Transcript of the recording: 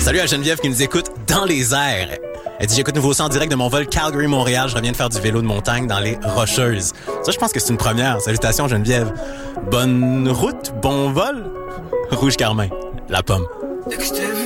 Salut à Geneviève qui nous écoute dans les airs. Elle dit, j'écoute nouveau son en direct de mon vol Calgary-Montréal. Je reviens de faire du vélo de montagne dans les Rocheuses. Ça, je pense que c'est une première. Salutations, Geneviève. Bonne route, bon vol. Rouge Carmin, la pomme.